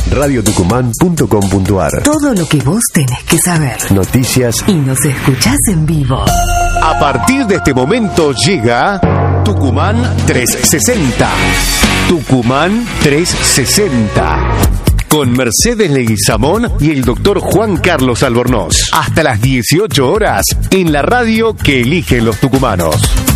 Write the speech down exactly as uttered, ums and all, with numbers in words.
radio tucumán punto com punto ar. Todo lo que vos tenés que saber. Noticias. Y nos escuchás en vivo. A partir de este momento llega Tucumán trescientos sesenta. Tucumán trescientos sesenta. Con Mercedes Leguizamón y el doctor Juan Carlos Albornoz. Hasta las dieciocho horas en la radio que eligen los tucumanos.